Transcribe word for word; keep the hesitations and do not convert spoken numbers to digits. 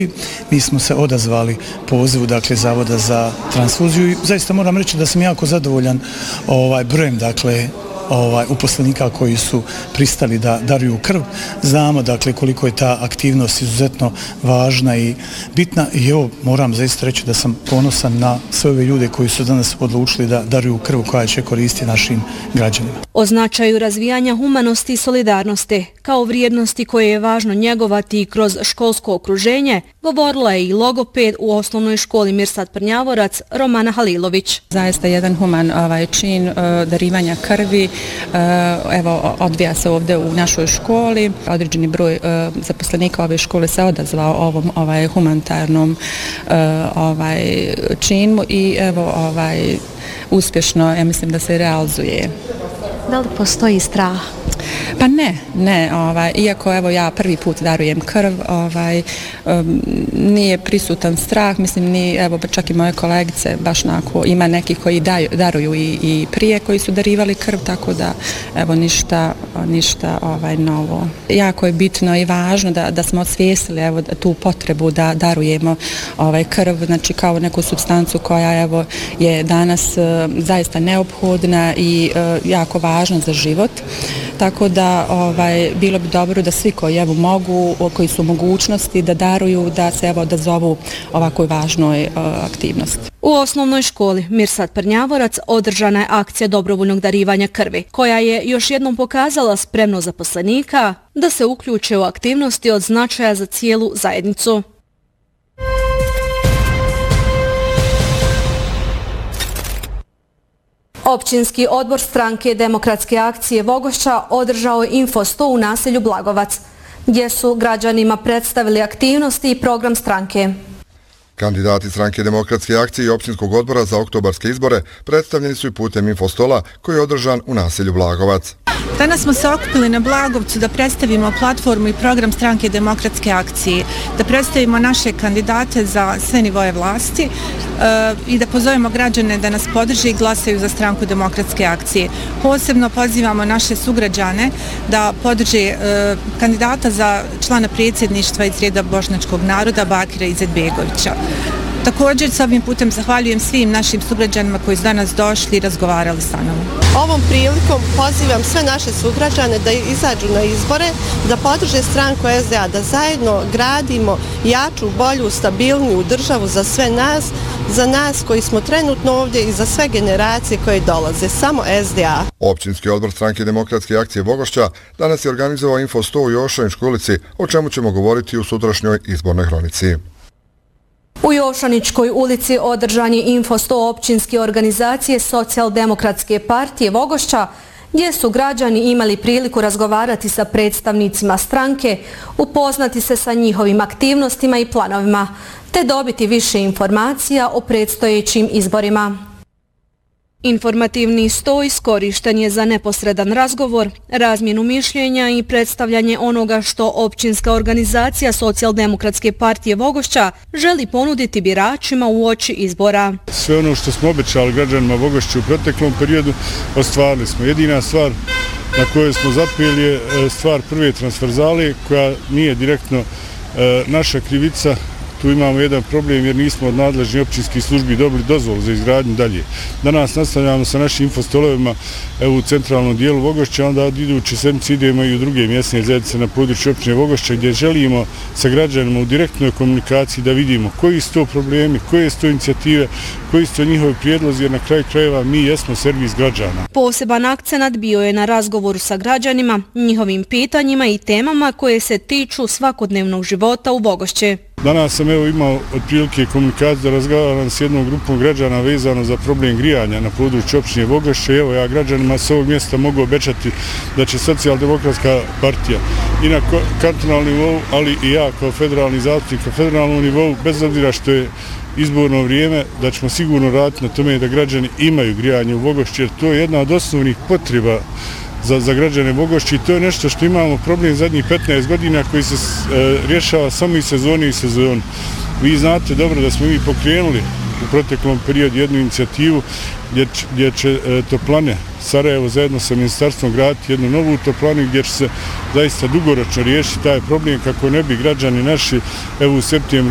Mi smo se odazvali pozivu, dakle, Zavoda za transfuziju i zaista moram reći da sam jako zadovoljan ovaj, brojem, dakle, ovaj, uposlenika koji su pristali da daruju krv. Znamo, dakle, koliko je ta aktivnost izuzetno važna i bitna i evo, moram zaista reći da sam ponosan na sve ove ljude koji su danas odlučili da daruju krv koja će koristiti našim građanima. O značaju razvijanja humanosti i solidarnosti, kao vrijednosti koje je važno njegovati kroz školsko okruženje, govorila je i logoped u osnovnoj školi Mirsad Prnjavorac Romana Halilović. Zaista jedan human ovaj, čin uh, darivanja krvi, uh, evo, odvija se ovdje u našoj školi. Određeni broj uh, zaposlenika ove škole se odazvao ovom ovaj, humanitarnom uh, ovaj, činu i evo, ovaj, uspješno, ja mislim da se realizuje. Da li postoji strah? Pa ne, ne, ovaj, iako evo ja prvi put darujem krv, ovaj, um, nije prisutan strah, mislim ni, evo čak i moje kolegice, baš nako, ima neki koji daju, daruju i, i prije koji su darivali krv, tako da evo ništa, ništa ovaj, novo. Jako je bitno i važno da, da smo osvijestili evo tu potrebu da darujemo ovaj, krv, znači kao neku supstancu koja evo je danas uh, zaista neophodna i uh, jako važna za život. Tako da ovaj, bilo bi dobro da svi koji evo mogu, koji su mogućnosti da daruju, da se evo odazovu ovakvoj važnoj uh, aktivnosti. U osnovnoj školi Mirsad Prnjavorac održana je akcija dobrovoljnog darivanja krvi, koja je još jednom pokazala spremnost zaposlenika da se uključe u aktivnosti od značaja za cijelu zajednicu. Općinski odbor stranke Demokratske akcije Vogošća održao je info sto u naselju Blagovac, gdje su građanima predstavili aktivnosti i program stranke. Kandidati stranke Demokratske akcije i općinskog odbora za oktobarske izbore predstavljeni su i putem infostola koji je održan u naselju Blagovac. Danas smo se okupili na Blagovcu da predstavimo platformu i program stranke Demokratske akcije, da predstavimo naše kandidate za sve nivoje vlasti e, i da pozovemo građane da nas podrže i glasaju za stranku Demokratske akcije. Posebno pozivamo naše sugrađane da podrže e, kandidata za člana predsjedništva iz reda bošnjačkog naroda Bakira Izetbegovića. Također s ovim putem zahvaljujem svim našim sugrađanima koji su danas došli i razgovarali sa nama. Ovom prilikom pozivam sve naše sugrađane da izađu na izbore, da podrže stranku S D A, da zajedno gradimo jaču, bolju, stabilniju državu za sve nas, za nas koji smo trenutno ovdje i za sve generacije koje dolaze. Samo S D A. Općinski odbor stranke Demokratske akcije Vogošća danas je organizovao info sto u Jošovoj školici, o čemu ćemo govoriti u sutrašnjoj izbornoj hronici. U Jošaničkoj ulici održan je info sto općinske organizacije Socijaldemokratske partije Vogošća, gdje su građani imali priliku razgovarati sa predstavnicima stranke, upoznati se sa njihovim aktivnostima i planovima, te dobiti više informacija o predstojećim izborima. Informativni sto iskorišten je za neposredan razgovor, razmjenu mišljenja i predstavljanje onoga što općinska organizacija Socijaldemokratske partije Vogošća želi ponuditi biračima u oči izbora. Sve ono što smo obećali građanima Vogošća u proteklom periodu ostvarili smo. Jedina stvar na kojoj smo zapeli je stvar prve transverzale koja nije direktno naša krivica. Tu imamo jedan problem jer nismo od nadležnih općinskih službi dobili dozvolu za izgradnju dalje. Danas nastavljamo sa našim infostolovima evo, u centralnom dijelu Vogošća, onda od iduće sedmice idemo i u druge mjesne zajednice na području općine Vogošća gdje želimo sa građanima u direktnoj komunikaciji da vidimo koji su to problemi, koje su to inicijative, koji su to njihovi prijedlozi jer na kraju krajeva mi jesmo servis građana. Poseban akcenat bio je na razgovoru sa građanima, njihovim pitanjima i temama koje se tiču svakodnevnog života u Vogošće. Danas sam evo imao otprilike komunikaciju da razgovaram s jednom grupom građana vezano za problem grijanja na području općine Vogošće. Evo ja građanima s ovog mjesta mogu obećati da će Socijaldemokratska partija i na kantonalnom nivou, ali i ja kao federalni zastupnik na federalnom nivou, bez obzira što je izborno vrijeme, da ćemo sigurno raditi na tome da građani imaju grijanje u Vogošće, jer to je jedna od osnovnih potreba Za, za građane Vogošće i to je nešto što imamo problem zadnjih petnaest godina koji se e, rješava samo i sezoni i sezonu. Vi znate dobro da smo mi pokrenuli u proteklom periodu jednu inicijativu gdje, gdje će e, toplane Sarajevo zajedno sa ministarstvom graditi jednu novu toplanu gdje će se zaista dugoročno riješiti taj problem kako ne bi građani naši evo u septembru